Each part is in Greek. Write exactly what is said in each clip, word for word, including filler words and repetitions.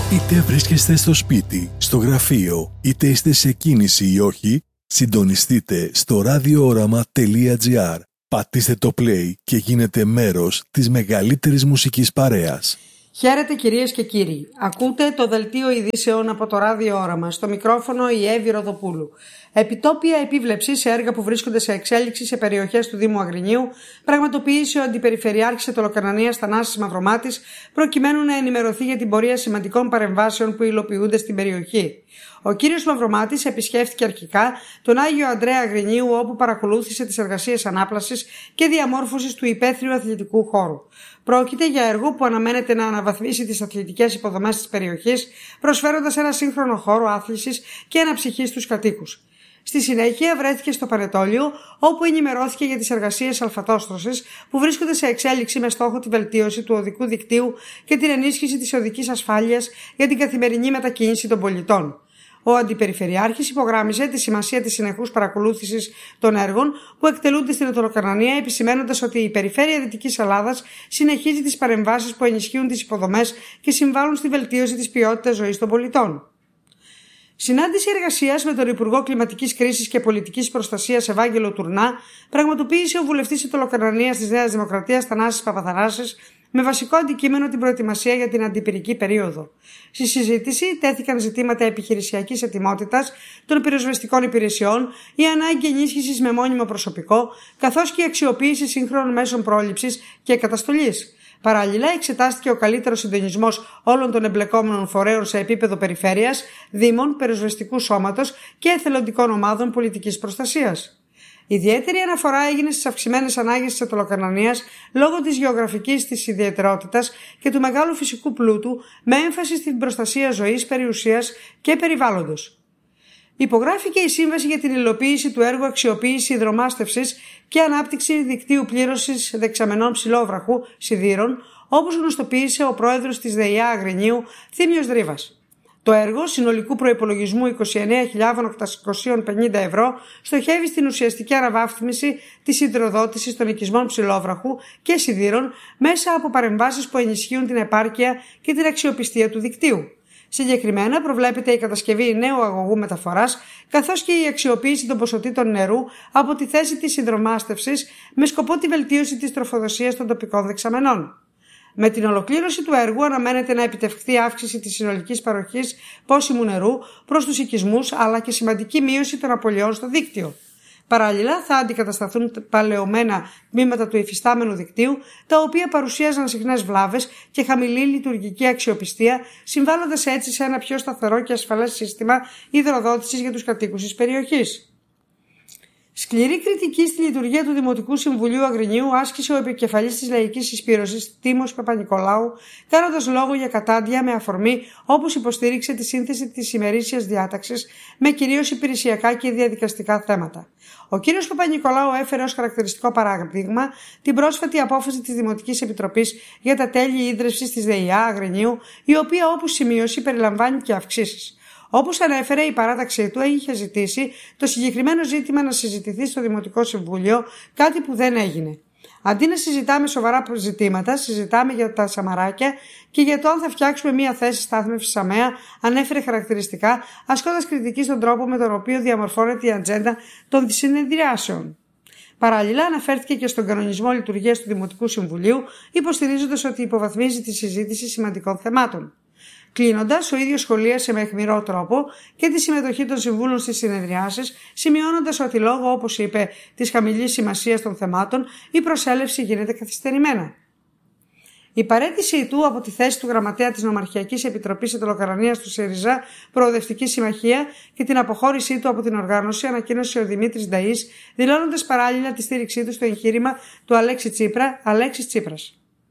Είτε βρίσκεστε στο σπίτι, στο γραφείο, είτε είστε σε κίνηση ή όχι, συντονιστείτε στο ραδιόοραμα τελεία τζι άρ. Πατήστε το play και γίνετε μέρος της μεγαλύτερης μουσικής παρέας. Χαίρετε κυρίες και κύριοι. Ακούτε το δελτίο ειδήσεων από το ραδιόοραμα. Στο μικρόφωνο η Εύη Ροδοπούλου. Επιτόπια επίβλεψη σε έργα που βρίσκονται σε εξέλιξη σε περιοχές του Δήμου Αγρινίου πραγματοποίησε ο Αντιπεριφερειάρχης Αιτωλοκαρνανίας Θανάσης Μαυρομάτης προκειμένου να ενημερωθεί για την πορεία σημαντικών παρεμβάσεων που υλοποιούνται στην περιοχή. Ο κύριος Μαυρομάτης επισκέφθηκε αρχικά τον Άγιο Ανδρέα Αγρινίου, όπου παρακολούθησε τις εργασίες ανάπλασης και διαμόρφωσης του υπαίθριου αθλητικού χώρου. Πρόκειται για έργο που αναμένεται να αναβαθμίσει τις αθλητικές υποδομές της περιοχής, προσφέροντας ένα σύγχρονο χώρο άθλησης και αναψυχή στους κατοίκους. Στη συνέχεια βρέθηκε στο Πανετόλιο, όπου ενημερώθηκε για τις εργασίες αλφατόστρωσης που βρίσκονται σε εξέλιξη με στόχο τη βελτίωση του οδικού δικτύου και την ενίσχυση της οδικής ασφάλειας για την καθημερινή μετακίνηση των πολιτών. Ο Αντιπεριφερειάρχης υπογράμμιζε τη σημασία της συνεχούς παρακολούθησης των έργων που εκτελούνται στην Αιτωλοκαρνανία, επισημαίνοντας ότι η περιφέρεια Δυτικής Ελλάδας συνεχίζει τις παρεμβάσεις που ενισχύουν τις υποδομές και συμβάλλουν στη βελτίωση της ποιότητας ζωής των πολιτών. Συνάντηση εργασίας με τον Υπουργό Κλιματικής Κρίσης και Πολιτικής Προστασίας Ευάγγελο Τουρνά πραγματοποίησε ο βουλευτής Αιτωλοκαρνανίας της Νέας Δημοκρατίας Θανάσης Παπαθανάσης, με βασικό αντικείμενο την προετοιμασία για την αντιπυρική περίοδο. Στη συζήτηση τέθηκαν ζητήματα επιχειρησιακής ετοιμότητας των πυροσβεστικών υπηρεσιών, η ανάγκη ενίσχυσης με μόνιμο προσωπικό, καθώς και η αξιοποίηση σύγχρονων μέσων πρόληψης και καταστολής. Παράλληλα, εξετάστηκε ο καλύτερος συντονισμός όλων των εμπλεκόμενων φορέων σε επίπεδο περιφέρειας, δήμων, πυροσβεστικού σώματος και εθελοντικών ομάδων πολιτικής προστασίας. Ιδιαίτερη αναφορά έγινε στις αυξημένες ανάγκες της Αιτωλοκαρνανίας λόγω της γεωγραφικής της ιδιαιτερότητας και του μεγάλου φυσικού πλούτου, με έμφαση στην προστασία ζωής, περιουσίας και περιβάλλοντος. Υπογράφηκε η σύμβαση για την υλοποίηση του έργου αξιοποίηση υδρομάστευσης και ανάπτυξη δικτύου πλήρωσης δεξαμενών ψηλόβραχου σιδήρων, όπως γνωστοποίησε ο πρόεδρος της ΔΕΙΑ Αγρινίου, Θήμιος Δρύβας. Το έργο συνολικού προϋπολογισμού είκοσι εννέα χιλιάδες οκτακόσια πενήντα ευρώ στοχεύει στην ουσιαστική αναβάθμιση της υδροδότησης των οικισμών ψηλόβραχου και σιδήρων μέσα από παρεμβάσεις που ενισχύουν την επάρκεια και την αξιοπιστία του δικτύου. Συγκεκριμένα προβλέπεται η κατασκευή νέου αγωγού μεταφοράς, καθώς και η αξιοποίηση των ποσοτήτων νερού από τη θέση της υδρομάστευσης με σκοπό τη βελτίωση της τροφοδοσίας των τοπικών δεξαμενών. Με την ολοκλήρωση του έργου αναμένεται να επιτευχθεί αύξηση της συνολικής παροχής πόσιμου νερού προς τους οικισμούς, αλλά και σημαντική μείωση των απολειών στο δίκτυο. Παράλληλα, θα αντικατασταθούν παλαιωμένα τμήματα του υφιστάμενου δικτύου, τα οποία παρουσίαζαν συχνές βλάβες και χαμηλή λειτουργική αξιοπιστία, συμβάλλοντας έτσι σε ένα πιο σταθερό και ασφαλές σύστημα υδροδότησης για τους κατοίκους της περιοχής. Σκληρή κριτική στη λειτουργία του Δημοτικού Συμβουλίου Αγρινίου άσκησε ο επικεφαλής της Λαϊκής Συσπήρωσης, Τίμος Παπα-Νικολάου, κάνοντας λόγο για κατάντια με αφορμή, όπως υποστήριξε, τη σύνθεση της ημερήσιας διάταξης με κυρίως υπηρεσιακά και διαδικαστικά θέματα. Ο κύριος Παπα-Νικολάου έφερε ως χαρακτηριστικό παράδειγμα την πρόσφατη απόφαση της Δημοτικής Επιτροπής για τα τέλη ίδρυυσης της ΔΕΙΑ Αγρινίου, η οποία, όπως σημείωσε, περιλαμβάνει και αυξήσεις. Όπως ανέφερε, η παράταξή του είχε ζητήσει το συγκεκριμένο ζήτημα να συζητηθεί στο Δημοτικό Συμβούλιο, κάτι που δεν έγινε. Αντί να συζητάμε σοβαρά ζητήματα, συζητάμε για τα σαμαράκια και για το αν θα φτιάξουμε μία θέση στάθμευσης ΑΜΕΑ, ανέφερε χαρακτηριστικά, ασκώντας κριτική στον τρόπο με τον οποίο διαμορφώνεται η ατζέντα των συνεδριάσεων. Παράλληλα, αναφέρθηκε και στον κανονισμό λειτουργίας του Δημοτικού Συμβουλίου, υποστηρίζοντας ότι υποβαθμίζει τη συζήτηση σημαντικών θεμάτων. Κλείνοντας, ο ίδιος σχολίασε με αιχμηρό τρόπο και τη συμμετοχή των συμβούλων στις συνεδριάσεις, σημειώνοντας ότι λόγω, όπως είπε, της χαμηλής σημασίας των θεμάτων, η προσέλευση γίνεται καθυστερημένα. Η παραίτησή του από τη θέση του γραμματέα της Νομαρχιακής Επιτροπής Αιτωλοκαρνανίας του ΣΥΡΙΖΑ, Προοδευτική Συμμαχία, και την αποχώρησή του από την οργάνωση ανακοίνωσε ο Δημήτρης Νταΐς, δηλώνοντας παράλληλα τη στήριξή του στο εγχείρημα του Αλέξη Τσίπρα, Αλέξης Τσίπρας.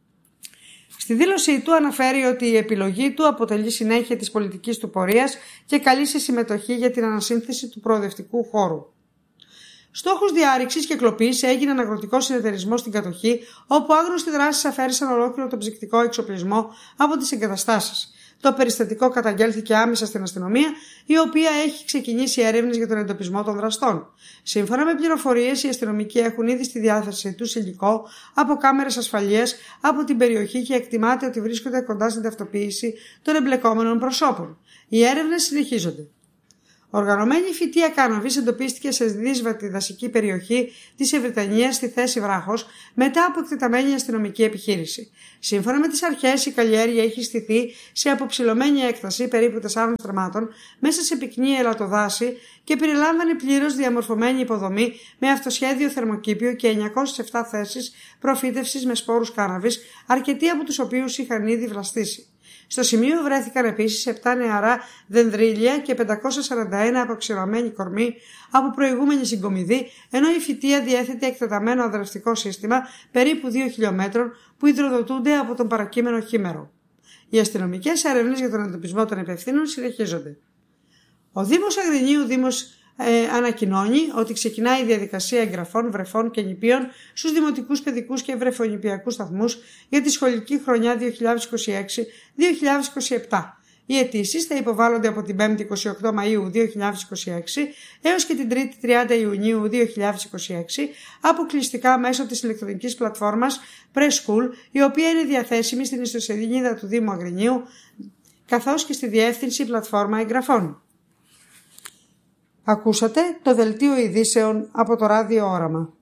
Στη δήλωσή του αναφέρει ότι η επιλογή του αποτελεί συνέχεια της πολιτικής του πορείας και καλεί σε συμμετοχή για την ανασύνθεση του προοδευτικού χώρου. Στόχος διάρρηξης και κλοπής έγινε ένα αγροτικό συνεταιρισμό στην κατοχή, όπου άγνωστοι δράστες αφαίρεσαν ολόκληρο τον ψυκτικό εξοπλισμό από τις εγκαταστάσεις. Το περιστατικό καταγγέλθηκε άμεσα στην αστυνομία, η οποία έχει ξεκινήσει έρευνες για τον εντοπισμό των δραστών. Σύμφωνα με πληροφορίες, οι αστυνομικοί έχουν ήδη στη διάθεση τους υλικό από κάμερες ασφαλείας από την περιοχή και εκτιμάται ότι βρίσκονται κοντά στην ταυτοποίηση των εμπλεκόμενων προσώπων. Οι έρευνες συνεχίζονται. Οργανωμένη φυτεία κάναβης εντοπίστηκε σε δύσβατη δασική περιοχή της Ευρυτανίας στη θέση Βράχος μετά από εκτεταμένη αστυνομική επιχείρηση. Σύμφωνα με τις αρχές, η καλλιέργεια έχει στηθεί σε αποψηλωμένη έκταση περίπου τεσσάρων στρεμμάτων μέσα σε πυκνή ελατοδάση και περιλάμβανε πλήρως διαμορφωμένη υποδομή με αυτοσχέδιο θερμοκήπιο και εννιακόσιες επτά θέσεις προφύτευσης με σπόρους κάναβης, αρκετοί από τους οποίους είχαν ήδη βλαστήσει. Στο σημείο βρέθηκαν επίσης επτά νεαρά δενδρύλια και πεντακόσια σαράντα ένα αποξηρωμένοι κορμοί από προηγούμενη συγκομιδή, ενώ η φυτεία διέθετε εκτεταμένο αδρευτικό σύστημα περίπου δύο χιλιόμετρων που υδροδοτούνται από τον παρακείμενο χήμερο. Οι αστυνομικές έρευνες για τον εντοπισμό των υπευθύνων συνεχίζονται. Ο Δήμος Αγρινίου Δήμος Ε, ανακοινώνει ότι ξεκινάει η διαδικασία εγγραφών βρεφών και νηπίων στους δημοτικούς παιδικούς και βρεφονηπιακούς σταθμούς για τη σχολική χρονιά δύο χιλιάδες είκοσι έξι δύο χιλιάδες είκοσι επτά. Οι αιτήσεις θα υποβάλλονται από την πέμπτη είκοσι οκτώ Μαΐου δύο χιλιάδες είκοσι έξι έως και την τρίτη τριάντα Ιουνίου δύο χιλιάδες είκοσι έξι αποκλειστικά μέσω της ηλεκτρονικής πλατφόρμας Preschool, η οποία είναι διαθέσιμη στην ιστοσελίδα του Δήμου Αγρινίου καθώς και στη διεύθυνση πλατφόρμα εγγραφών. Ακούσατε το δελτίο ειδήσεων από το Ράδιο Όραμα.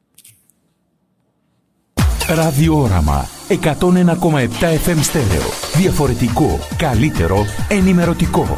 Ράδιο Όραμα εκατόν ένα κόμμα επτά εφ εμ στέρεο. Διαφορετικό, καλύτερο, ενημερωτικό.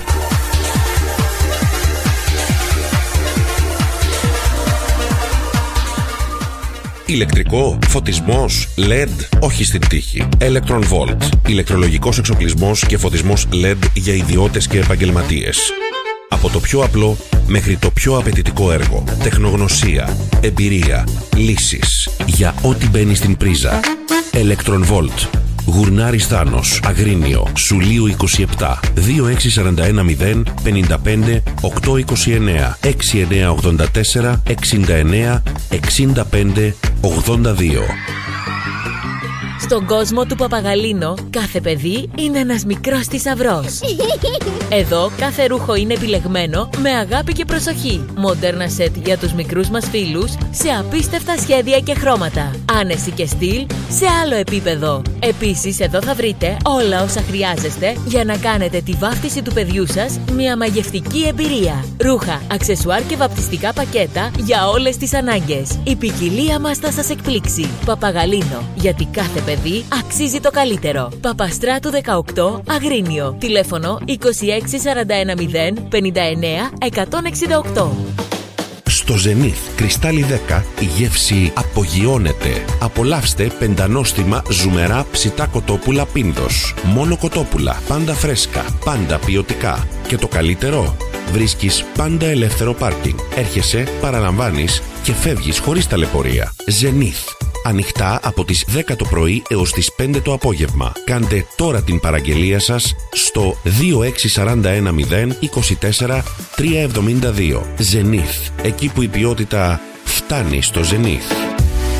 Ηλεκτρικό, φωτισμός, ελ ι ντι, όχι στην τύχη. Electron Volt, ηλεκτρολογικός εξοπλισμός και φωτισμός ελ ι ντι για ιδιώτες και επαγγελματίες. Από το πιο απλό μέχρι το πιο απαιτητικό έργο. Τεχνογνωσία, εμπειρία, λύσεις για ό,τι μπαίνει στην πρίζα. Electron Volt. Γουρνάρης Θάνος, Αγρίνιο, Σουλίου είκοσι επτά, δύο έξι τέσσερα ένα μηδέν πέντε πέντε οκτώ είκοσι εννέα, έξι εννέα ογδόντα τέσσερα εξήντα εννέα εξήντα πέντε ογδόντα δύο. Στον κόσμο του Παπαγαλίνο, κάθε παιδί είναι ένας μικρός θησαυρός. Εδώ κάθε ρούχο είναι επιλεγμένο με αγάπη και προσοχή. Μοντέρνα σετ για τους μικρούς μας φίλους σε απίστευτα σχέδια και χρώματα. Άνεση και στυλ σε άλλο επίπεδο. Επίσης εδώ θα βρείτε όλα όσα χρειάζεστε για να κάνετε τη βάφτιση του παιδιού σας μια μαγευτική εμπειρία. Ρούχα, αξεσουάρ και βαπτιστικά πακέτα για όλες τις ανάγκες. Η ποικιλία μας θα σας εκπλήξει. Παπαγαλίνο, γιατί κάθε παιδί αξίζει το καλύτερο. Παπαστράτου δεκαοκτώ, Αγρίνιο. Τηλέφωνο είκοσι έξι σαράντα ένα μηδέν πενήντα εννέα εκατόν εξήντα οκτώ. Στο Zenith Κρυστάλλι δέκα η γεύση απογειώνεται. Απολαύστε πεντανόστιμα ζουμερά ψητά κοτόπουλα Πίνδος. Μόνο κοτόπουλα, πάντα φρέσκα, πάντα ποιοτικά. Και το καλύτερο, βρίσκεις πάντα ελεύθερο πάρκινγκ. Έρχεσαι, παραλαμβάνεις και φεύγεις χωρίς ταλαιπωρία. Zenith. Ανοιχτά από τις δέκα το πρωί έως τις πέντε το απόγευμα. Κάντε τώρα την παραγγελία σας στο δύο έξι τέσσερα ένα μηδέν είκοσι τέσσερα τριακόσια εβδομήντα δύο. Zenith. Εκεί που η ποιότητα φτάνει στο Zenith.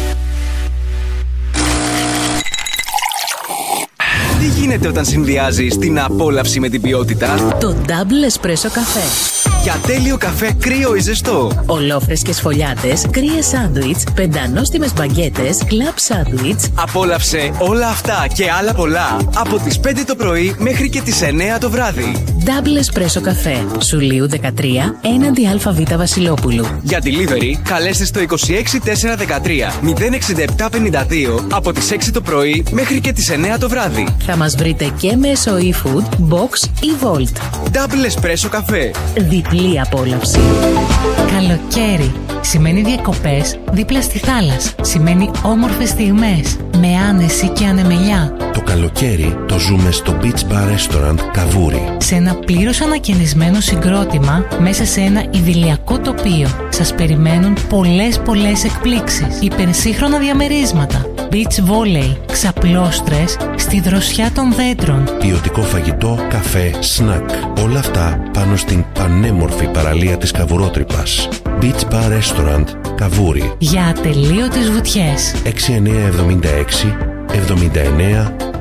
Τι γίνεται όταν συνδυάζεις την απόλαυση με την ποιότητα? Το Double Espresso καφέ. Για τέλειο καφέ κρύο ή ζεστό. Ολόφρεσκες φωλιάτες, κρύες σάντουιτς, πεντανόστιμες μπαγκέτες, κλαμπ σάντουιτς. Απόλαυσε όλα αυτά και άλλα πολλά από τις πέντε το πρωί μέχρι και τις εννέα το βράδυ. Double Espresso καφέ. Σουλίου δεκατρία, έναντι ΑΒ Βασιλόπουλου. Για delivery καλέστε στο είκοσι έξι τετρακόσια δεκατρία μηδέν εξήντα επτά πενήντα δύο από τις έξι το πρωί μέχρι και τις εννέα το βράδυ. Θα μας βρείτε και μέσω eFood, Box ή Volt. Double Espresso καφέ. Διπλή απόλαυση. Καλοκαίρι σημαίνει διακοπές δίπλα στη θάλασσα. Σημαίνει όμορφες στιγμές με άνεση και ανεμελιά. Το καλοκαίρι το ζούμε στο Beach Bar Restaurant Καβούρι. Σε ένα πλήρως ανακαινισμένο συγκρότημα μέσα σε ένα ιδηλιακό τοπίο. Σας περιμένουν πολλές πολλές εκπλήξεις. Υπερσύγχρονα διαμερίσματα. Beach volley, ξαπλώστρες στη δροσιά των δέντρων. Ποιοτικό φαγητό, καφέ, σνακ. Όλα αυτά πάνω στην πανέμορφη παραλία της Καβουρότρυπας. Beach Bar Restaurant Καβούρι. Για ατελείωτες βουτιές. έξι εννέα εβδομήντα έξι εβδομήντα εννέα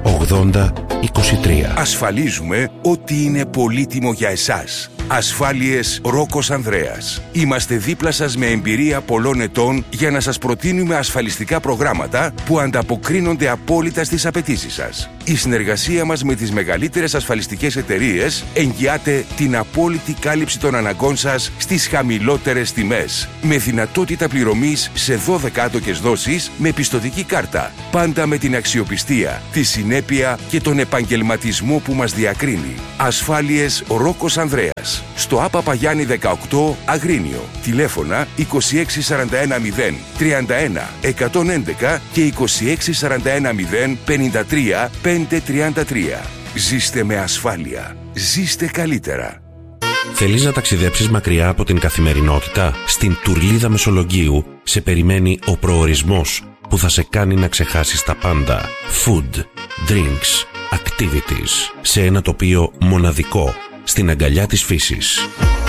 ογδόντα είκοσι τρία. Ασφαλίζουμε ότι είναι πολύτιμο για εσάς. Ασφάλειες Ρόκος Ανδρέας. Είμαστε δίπλα σας με εμπειρία πολλών ετών για να σας προτείνουμε ασφαλιστικά προγράμματα που ανταποκρίνονται απόλυτα στις απαιτήσεις σας. Η συνεργασία μας με τις μεγαλύτερες ασφαλιστικές εταιρείες εγγυάται την απόλυτη κάλυψη των αναγκών σας στις χαμηλότερες τιμές. Με δυνατότητα πληρωμής σε δώδεκα άτοκες δόσεις με πιστωτική κάρτα. Πάντα με την αξιοπιστία, τη συνέπεια και τον επαγγελματισμό που μας διακρίνει. Ασφάλειες Ρόκος Ανδρέας. Στο ΑΠΑ Παγιάννη δεκαοκτώ Αγρίνιο. Τηλέφωνα είκοσι έξι σαράντα ένα μηδέν τριάντα ένα εκατόν έντεκα και είκοσι έξι σαράντα ένα μηδέν πενήντα τρία πεντακόσια τριάντα τρία. Ζήστε με ασφάλεια. Ζήστε καλύτερα. Θέλεις να ταξιδέψεις μακριά από την καθημερινότητα? Στην Τουρλίδα Μεσολογγίου σε περιμένει ο προορισμός που θα σε κάνει να ξεχάσεις τα πάντα. Food, drinks, activities. Σε ένα τοπίο μοναδικό, στην αγκαλιά της φύσης.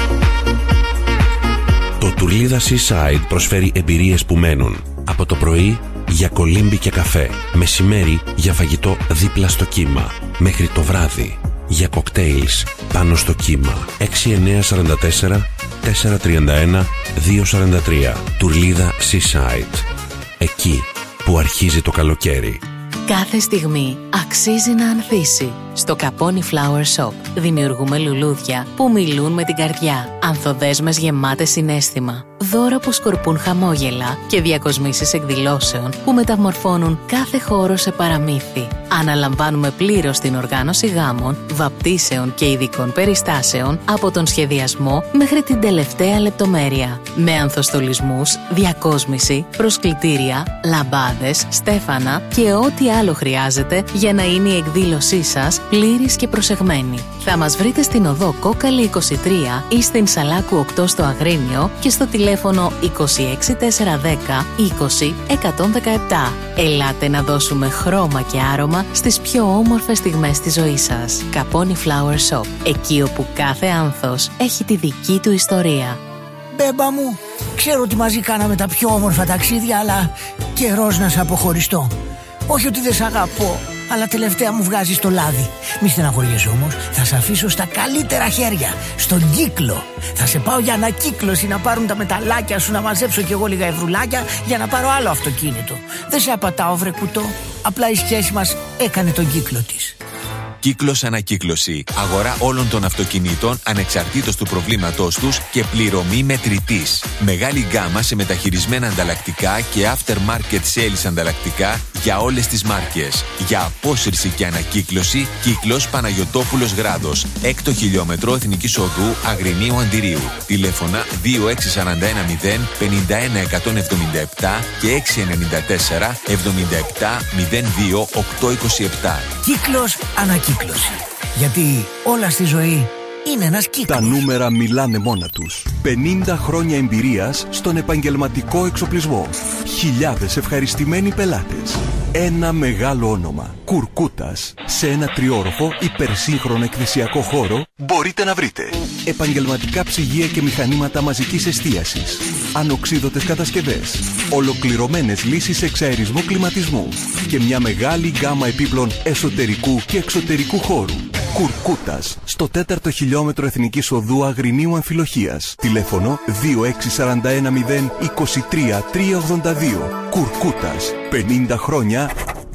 Το Τουρλίδα Seaside προσφέρει εμπειρίες που μένουν. Από το πρωί για κολύμπι και καφέ, μεσημέρι για φαγητό δίπλα στο κύμα, μέχρι το βράδυ για κοκτέιλς πάνω στο κύμα. έξι εννιά τέσσερα τέσσερα τέσσερα τρία ένα δύο τέσσερα τρία. Τουρλίδα Seaside. Εκεί που αρχίζει το καλοκαίρι. Κάθε στιγμή αξίζει να ανθίσει. Στο Caponi Flower Shop δημιουργούμε λουλούδια που μιλούν με την καρδιά. Ανθοδέσμες γεμάτες συναίσθημα. Δώρα που σκορπούν χαμόγελα και διακοσμήσεις εκδηλώσεων που μεταμορφώνουν κάθε χώρο σε παραμύθι. Αναλαμβάνουμε πλήρως την οργάνωση γάμων, βαπτίσεων και ειδικών περιστάσεων από τον σχεδιασμό μέχρι την τελευταία λεπτομέρεια. Με ανθοστολισμούς, διακόσμηση, προσκλητήρια, λαμπάδες, στέφανα και ό,τι άλλο χρειάζεται για να είναι η εκδήλωσή σας πλήρης και προσεγμένη. Θα μας βρείτε στην οδό Κόκαλη είκοσι τρία ή στην Σαλάκου οκτώ στο Αγρίνιο και στο τηλέφωνο είκοσι έξι τετρακόσια δέκα είκοσι εκατόν δεκαεπτά. Ελάτε να δώσουμε χρώμα και άρωμα στις πιο όμορφες στιγμές της ζωής σας. Caponi Flower Shop. Εκεί όπου κάθε άνθος έχει τη δική του ιστορία. Μπέμπα μου, ξέρω ότι μαζί κάναμε τα πιο όμορφα ταξίδια, αλλά καιρός να σε αποχωριστώ. Όχι ότι δεν σ' αγαπώ, αλλά τελευταία μου βγάζεις το λάδι. Μη στεναχωριέσαι όμως, θα σε αφήσω στα καλύτερα χέρια, στον Κύκλο. Θα σε πάω για ανακύκλωση να πάρουν τα μεταλλάκια σου, να μαζέψω κι εγώ λίγα ευρουλάκια για να πάρω άλλο αυτοκίνητο. Δεν σε απατάω βρε κουτό, απλά η σχέση μας έκανε τον κύκλο της. Κύκλος Ανακύκλωση. Αγορά όλων των αυτοκινήτων ανεξαρτήτως του προβλήματός τους και πληρωμή μετρητής. Μεγάλη γκάμα σε μεταχειρισμένα ανταλλακτικά και aftermarket sales ανταλλακτικά για όλες τις μάρκες. Για απόσυρση και ανακύκλωση, Κύκλος Παναγιωτόπουλος Γράδος. Έκτο χιλιόμετρο Εθνικής Οδού Αγρινίου Αντιρίου. Τηλέφωνα δύο έξι τέσσερα ένα μηδέν πενήντα ένα εκατόν εβδομήντα επτά και έξι εννιά τέσσερα εβδομήντα επτά μηδέν δύο οκτώ είκοσι επτά. Κύκλος Ανακύκλωση. Γιατί όλα στη ζωή είναι ένας κύκλος. Τα νούμερα μιλάνε μόνα τους. πενήντα χρόνια εμπειρίας στον επαγγελματικό εξοπλισμό. Χιλιάδες ευχαριστημένοι πελάτες. Ένα μεγάλο όνομα. Κουρκούτας. Σε ένα τριόροφο υπερσύγχρονο εκκλησιακό χώρο μπορείτε να βρείτε επαγγελματικά ψυγεία και μηχανήματα μαζικής εστίασης, ανοξίδωτες κατασκευές, ολοκληρωμένες λύσεις εξαερισμού κλιματισμού και μια μεγάλη γκάμα επίπλων εσωτερικού και εξωτερικού χώρου. Κουρκούτας, στο τέταρτο χιλιόμετρο Εθνικής Οδού Αγρινίου Αμφιλοχίας. Τηλέφωνο δύο έξι τέσσερα ένα μηδέν είκοσι τρία τριακόσια ογδόντα δύο. Κουρκούτας, πενήντα χρόνια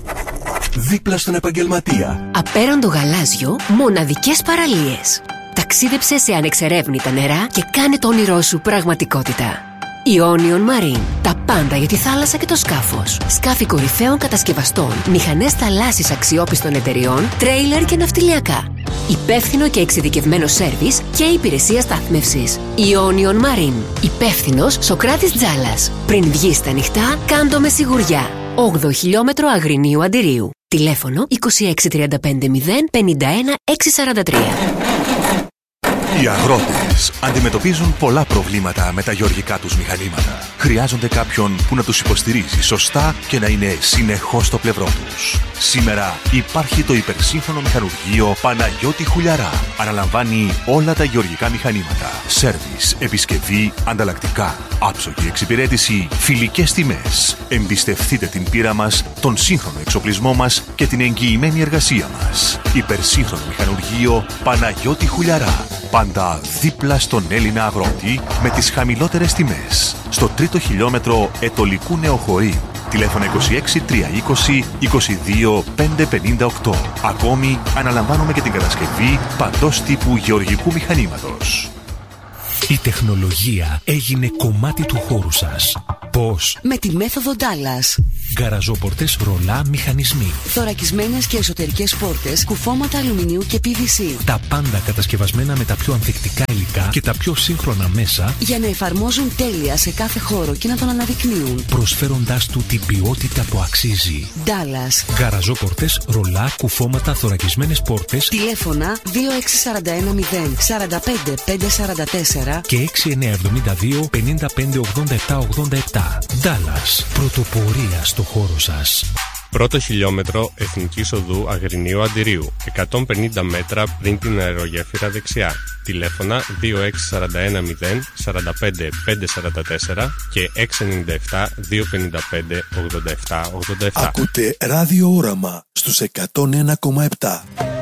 δίπλα στον επαγγελματία. Απέραν το γαλάζιο, μοναδικές παραλίες. Ταξίδεψε σε ανεξερεύνητα νερά και κάνε το όνειρό σου πραγματικότητα. Ionian Marine. Τα πάντα για τη θάλασσα και το σκάφος. Σκάφη κορυφαίων κατασκευαστών, μηχανές θαλάσσης αξιόπιστων εταιριών, τρέιλερ και ναυτιλιακά. Υπεύθυνο και εξειδικευμένο σέρβις και υπηρεσία στάθμευσης. Ionian Marine. Υπεύθυνος Σοκράτης Τζάλας. Πριν βγεις στα νυχτά, κάντο με σιγουριά. όγδοο χιλιόμετρο Αγρινίου Αντιρίου. Τηλέφωνο είκοσι έξι τριάντα πέντε μηδέν πενήντα ένα έξι σαράντα τρία. Οι αγρότες αντιμετωπίζουν πολλά προβλήματα με τα γεωργικά τους μηχανήματα. Χρειάζονται κάποιον που να τους υποστηρίζει σωστά και να είναι συνεχώς στο πλευρό τους. Σήμερα υπάρχει το υπερσύγχρονο μηχανουργείο Παναγιώτη Χουλιαρά. Αναλαμβάνει όλα τα γεωργικά μηχανήματα. Σέρβις, επισκευή, ανταλλακτικά, άψογη εξυπηρέτηση, φιλικές τιμές. Εμπιστευτείτε την πείρα μας, τον σύγχρονο εξοπλισμό μας και την εγγυημένη εργασία μας. Υπερσύγχρονο μηχανουργείο Παναγιώτη Χουλιαρά. Πάντα δίπλα στον Έλληνα αγρότη με τις χαμηλότερες τιμές. Στο τρίτο χιλιόμετρο Ετωλικού Νεοχωρίου. Τηλέφωνο είκοσι έξι τριακόσια είκοσι είκοσι δύο πεντακόσια πενήντα οκτώ. Ακόμη αναλαμβάνουμε και την κατασκευή παντός τύπου γεωργικού μηχανήματος. Η τεχνολογία έγινε κομμάτι του χώρου σας. Πώς? Με τη μέθοδο Dallas. Γκαραζόπορτες, ρολά, μηχανισμοί. Θωρακισμένες και εσωτερικές πόρτες, κουφώματα αλουμινίου και πι βι σι. Τα πάντα κατασκευασμένα με τα πιο ανθεκτικά υλικά και τα πιο σύγχρονα μέσα για να εφαρμόζουν τέλεια σε κάθε χώρο και να τον αναδεικνύουν, προσφέροντάς του την ποιότητα που αξίζει. Dallas. Γκαραζόπορτες, ρολά, κουφώματα, θωρακισμένες πόρτες. Τηλέφωνα δύο έξι τέσσερα ένα μηδέν τέσσερα πέντε πέντε τέσσερα τέσσερα και έξι εννιά εβδομήντα δύο πενήντα πέντε ογδόντα επτά ογδόντα επτά. Dallas. Πρωτοπορία στο χώρο σας. Πρώτο χιλιόμετρο Εθνικής Οδού Αγρινίου Αντιρίου, εκατόν πενήντα μέτρα πριν την αερογέφυρα δεξιά. Τηλέφωνα δύο έξι τέσσερα ένα μηδέν τέσσερα πέντε πέντε τέσσερα τέσσερα και έξι εννιά επτά δύο πέντε πέντε ογδόντα επτά ογδόντα επτά. Ακούτε Ράδιο Όραμα στους εκατόν ένα κόμμα επτά.